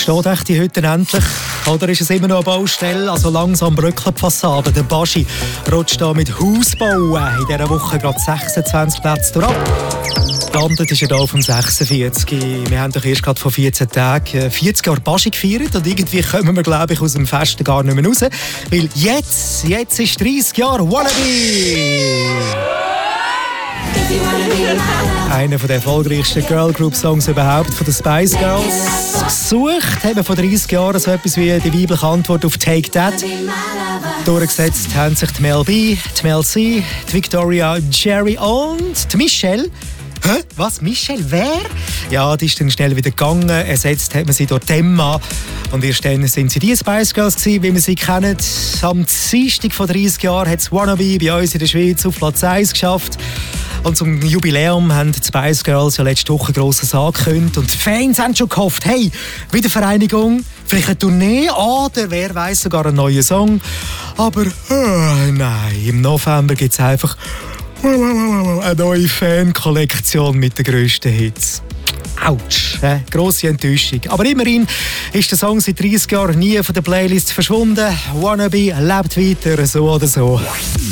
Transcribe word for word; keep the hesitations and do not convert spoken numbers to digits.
Steht echt die Hütte endlich? Oder ist es immer noch eine Baustelle? Also langsam bröckelt die Fassade. Der Baschi rutscht da mit Hausbauen in dieser Woche gerade sechsundzwanzig Plätze durch. Gelandet ist er hier auf dem sechsundvierzig. Wir haben doch erst gerade vor vierzehn Tagen vierzig Jahre Baschi gefeiert und irgendwie kommen wir, glaube ich, aus dem Festen gar nicht mehr raus. Weil jetzt, jetzt ist dreißig Jahre Wannabe! Einer der erfolgreichsten Girl-Group-Songs überhaupt von den Spice Girls. Gesucht haben wir vor dreißig Jahren so etwas wie die weibliche Antwort auf Take That. Durchgesetzt haben sich die Mel B, die Mel C, die Victoria Jerry und die Michelle. Hä? Was? Michelle? Wer? Ja, die ist dann schnell wieder gegangen. Ersetzt hat man sie durch Emma. Und erst dann sind sie die Spice Girls gewesen, wie wir sie kennen. Am Dienstag vor dreißig Jahren hat es Wannabe bei uns in der Schweiz auf Platz eins geschafft. Und zum Jubiläum haben die Spice Girls ja letzte Woche grosses angekündigt. Und die Fans haben schon gehofft, hey, Wiedervereinigung, vielleicht eine Tournee oder wer weiss, sogar einen neuen Song. Aber äh, nein, im November gibt es einfach eine neue Fankollektion mit den grössten Hits. Autsch, äh, grosse Enttäuschung. Aber immerhin ist der Song seit dreißig Jahren nie von der Playlist verschwunden. Wannabe lebt weiter, so oder so.